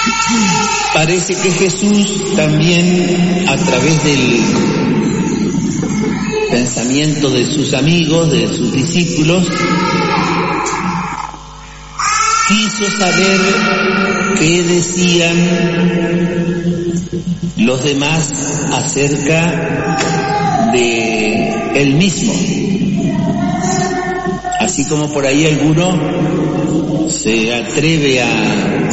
Parece que Jesús también, a través del pensamiento de sus amigos, de sus discípulos, quiso saber qué decían los demás acerca de él mismo. Así como por ahí alguno se atreve a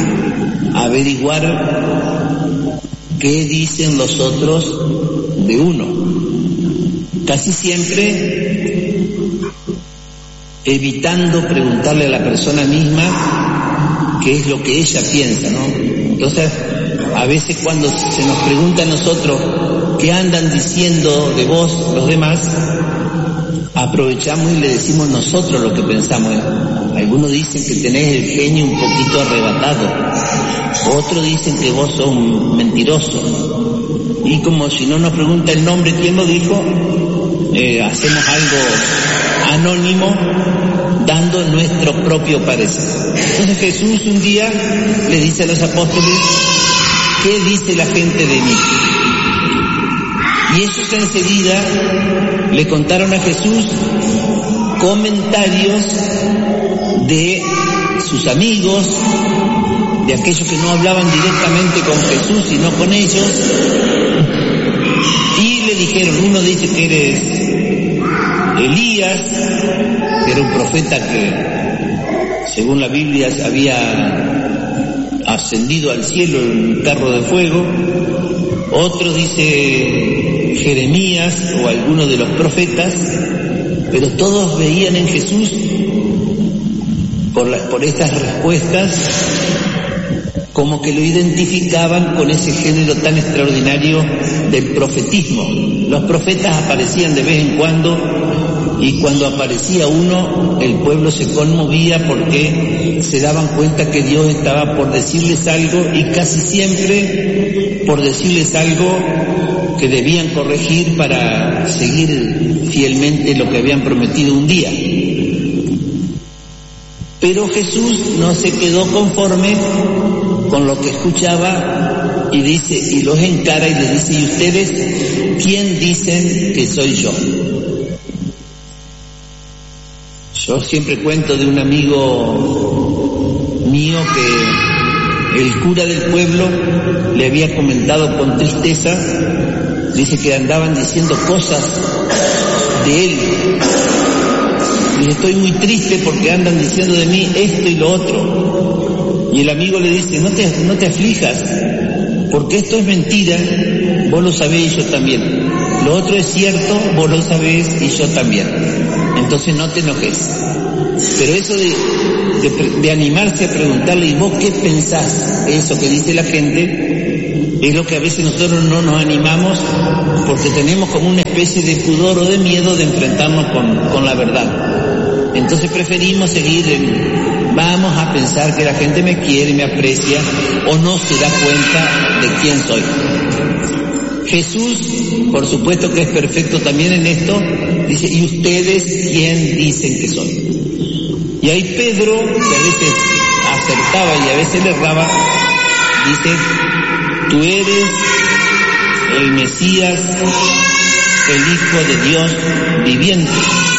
averiguar qué dicen los otros de uno. Casi siempre evitando preguntarle a la persona misma qué es lo que ella piensa, ¿no? Entonces, a veces cuando se nos pregunta a nosotros qué andan diciendo de vos los demás, aprovechamos y le decimos nosotros lo que pensamos. Algunos dicen que tenés el genio un poquito arrebatado, otros dicen que vos sos un mentiroso, y como si no nos pregunta el nombre quién lo dijo, hacemos algo anónimo dando nuestro propio parecer. Entonces Jesús un día le dice a los apóstoles: ¿qué dice la gente de mí? Y ellos enseguida le contaron a Jesús comentarios de sus amigos, de aquellos que no hablaban directamente con Jesús sino con ellos, y le dijeron: uno dice que eres Elías, que era un profeta que según la Biblia había ascendido al cielo en un carro de fuego. Otro dice Jeremías o alguno de los profetas, pero todos veían en Jesús, por estas respuestas, como que lo identificaban con ese género tan extraordinario del profetismo. Los profetas aparecían de vez en cuando, y cuando aparecía uno, el pueblo se conmovía porque se daban cuenta que Dios estaba por decirles algo, y casi siempre por decirles algo que debían corregir para seguir fielmente lo que habían prometido un día. Pero Jesús no se quedó conforme con lo que escuchaba y dice, y los encara y les dice: ¿y ustedes quién dicen que soy yo? Yo siempre cuento de un amigo mío que el cura del pueblo le había comentado con tristeza, dice que andaban diciendo cosas de él. Y estoy muy triste porque andan diciendo de mí esto y lo otro. Y el amigo le dice: no te aflijas, porque esto es mentira, vos lo sabés y yo también. Lo otro es cierto, vos lo sabés y yo también. Entonces no te enojes. Pero eso de animarse a preguntarle: ¿y vos qué pensás? Eso que dice la gente, es lo que a veces nosotros no nos animamos porque tenemos como una especie de pudor o de miedo de enfrentarnos con la verdad. Entonces preferimos seguir vamos a pensar que la gente me quiere, me aprecia, o no se da cuenta de quién soy. Jesús, por supuesto que es perfecto también en esto, dice: ¿y ustedes quién dicen que soy? Y ahí Pedro, que a veces acertaba y a veces le erraba, dice: tú eres el Mesías, el Hijo de Dios viviente.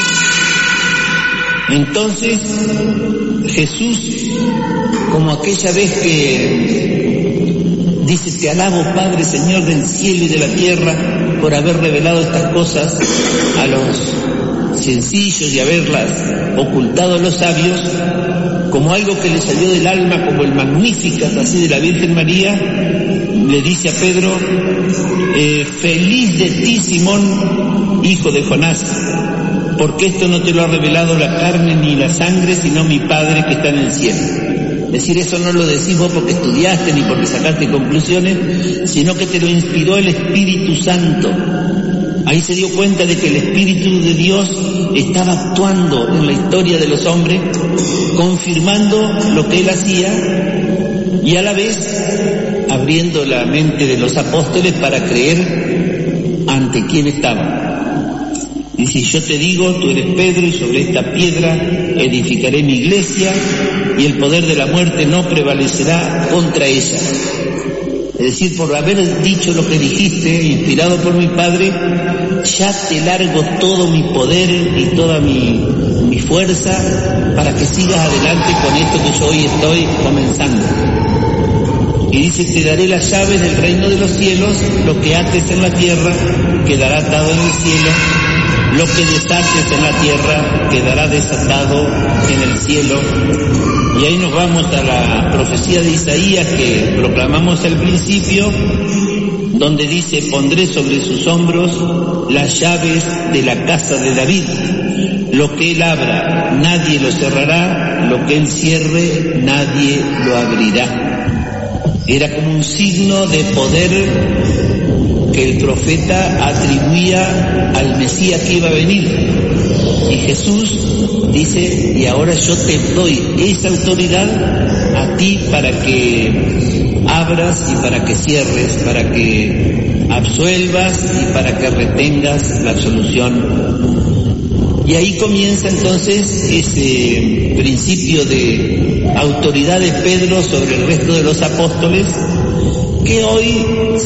Entonces Jesús, como aquella vez que dice: te alabo, Padre, Señor del cielo y de la tierra, por haber revelado estas cosas a los sencillos y haberlas ocultado a los sabios, como algo que le salió del alma, como el Magnificat así de la Virgen María, le dice a Pedro: feliz de ti, Simón, hijo de Jonás, porque esto no te lo ha revelado la carne ni la sangre, sino mi Padre que está en el cielo. Es decir, eso no lo decís vos porque estudiaste ni porque sacaste conclusiones, sino que te lo inspiró el Espíritu Santo. Ahí se dio cuenta de que el Espíritu de Dios estaba actuando en la historia de los hombres, confirmando lo que él hacía y a la vez abriendo la mente de los apóstoles para creer ante quién estaban. Dice, yo te digo, tú eres Pedro, y sobre esta piedra edificaré mi iglesia, y el poder de la muerte no prevalecerá contra ella. Es decir, por haber dicho lo que dijiste, inspirado por mi Padre, ya te largo todo mi poder y toda mi fuerza para que sigas adelante con esto que yo hoy estoy comenzando. Y dice, te daré las llaves del reino de los cielos, lo que ates en la tierra quedará atado en el cielo, lo que desates en la tierra quedará desatado en el cielo. Y ahí nos vamos a la profecía de Isaías que proclamamos al principio, donde dice, pondré sobre sus hombros las llaves de la casa de David. Lo que él abra, nadie lo cerrará, lo que él cierre, nadie lo abrirá. Era como un signo de poder que el profeta atribuía al Mesías que iba a venir. Y Jesús dice, y ahora yo te doy esa autoridad a ti para que abras y para que cierres, para que absuelvas y para que retengas la absolución. Y ahí comienza entonces ese principio de autoridad de Pedro sobre el resto de los apóstoles, que hoy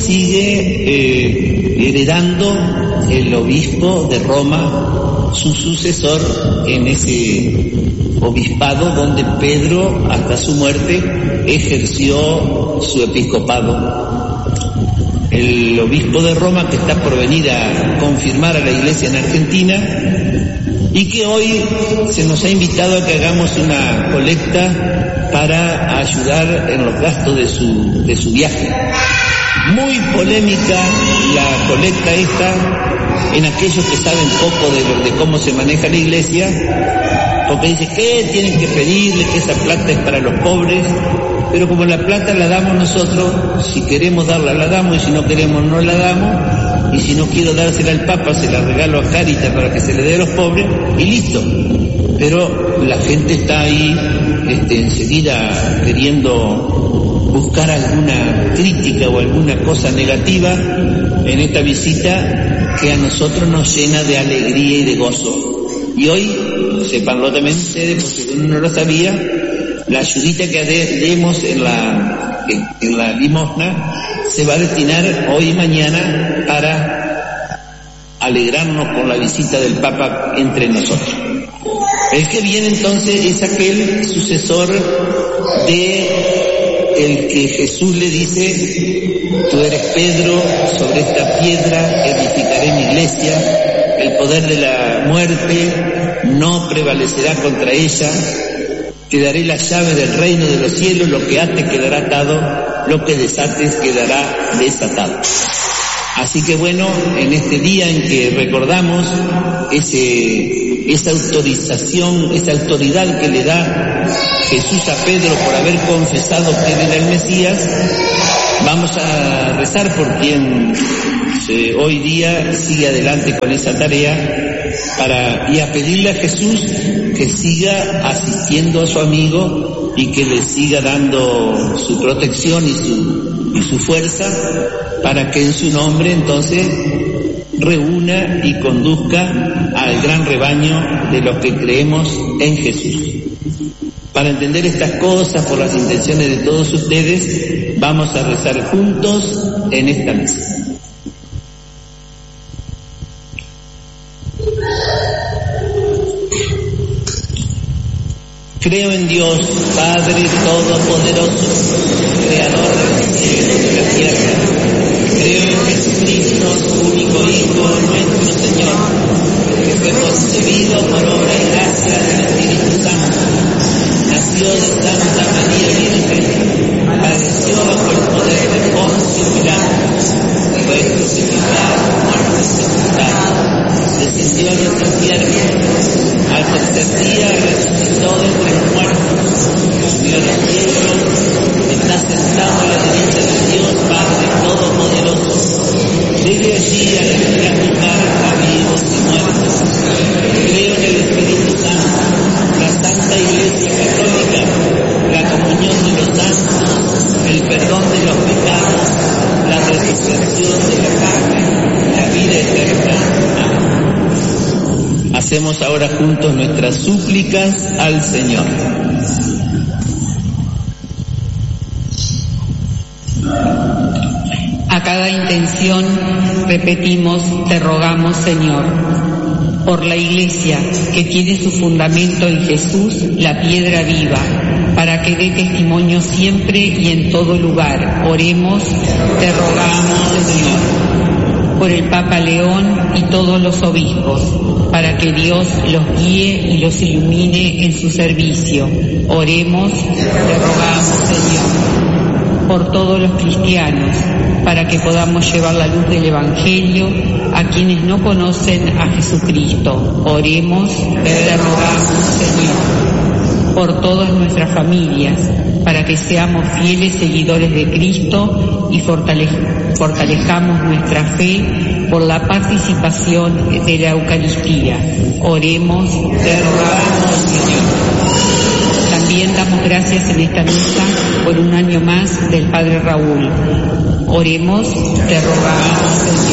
sigue heredando el obispo de Roma, su sucesor en ese obispado donde Pedro hasta su muerte ejerció su episcopado. El obispo de Roma, que está por venir a confirmar a la iglesia en Argentina, y que hoy se nos ha invitado a que hagamos una colecta para ayudar en los gastos de su viaje. Muy polémica la colecta esta en aquellos que saben poco de cómo se maneja la iglesia, porque dice que tienen que pedirle, que esa plata es para los pobres, pero como la plata la damos nosotros, si queremos darla la damos, y si no queremos no la damos, y si no quiero dársela al Papa se la regalo a Cáritas para que se le dé a los pobres, y listo. Pero la gente está ahí enseguida queriendo buscar alguna crítica o alguna cosa negativa en esta visita que a nosotros nos llena de alegría y de gozo. Y hoy, sépanlo también ustedes, porque uno no lo sabía, la ayudita que demos en la limosna se va a destinar hoy y mañana para alegrarnos con la visita del Papa entre nosotros. El que viene entonces es aquel sucesor de el que Jesús le dice, tú eres Pedro, sobre esta piedra edificaré mi iglesia, el poder de la muerte no prevalecerá contra ella, te daré la llave del reino de los cielos, lo que ates quedará atado, lo que desates quedará desatado. Así que bueno, en este día en que recordamos esa autorización, esa autoridad que le da Jesús a Pedro por haber confesado que él era el Mesías, vamos a rezar por quien hoy día sigue adelante con esa tarea y a pedirle a Jesús que siga asistiendo a su amigo y que le siga dando su protección y su fuerza para que en su nombre entonces reúna y conduzca al gran rebaño de los que creemos en Jesús. Para entender estas cosas, por las intenciones de todos ustedes, vamos a rezar juntos en esta misa. Creo en Dios, Padre Todopoderoso, Creador del cielo y de la tierra. Creo en Jesucristo, su único Hijo, nuestro Señor, que fue concebido por obra y gracia del Espíritu Santo. Nació de Santa María Virgen, padeció bajo el poder de Poncio Pilato, fue crucificado, muerto y sepultado, descendió a los infiernos, al tercer día resucitó de entre los muertos, subió a los cielos, está sentado a la derecha de Dios Padre Todopoderoso. Desde allí a juzgar a vivos y muertos. Creo en el Espíritu Santo, la Santa Iglesia Católica, la comunión de los santos, el perdón de los pecados, la resurrección de la carne, la vida eterna. Amén. Hacemos ahora juntos nuestras súplicas al Señor. A cada intención repetimos: te rogamos, Señor. Por la Iglesia, que tiene su fundamento en Jesús, la piedra viva, para que dé testimonio siempre y en todo lugar. Oremos: te rogamos, Señor. Por el Papa León y todos los obispos, para que Dios los guíe y los ilumine en su servicio. Oremos: te rogamos, Señor. Por todos los cristianos, para que podamos llevar la luz del Evangelio a quienes no conocen a Jesucristo. Oremos: te rogamos, Señor. Por todas nuestras familias, para que seamos fieles seguidores de Cristo y fortalezcamos nuestra fe por la participación de la Eucaristía. Oremos: te rogamos, Señor. También damos gracias en esta misa por un año más del Padre Raúl. Oremos: te rogamos,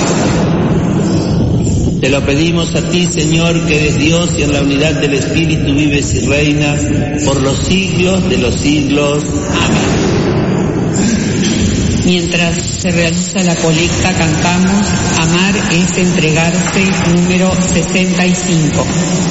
Señor. Te lo pedimos a ti, Señor, que eres Dios y en la unidad del Espíritu vives y reinas por los siglos de los siglos. Amén. Mientras se realiza la colecta, cantamos Amar es entregarse, número 65.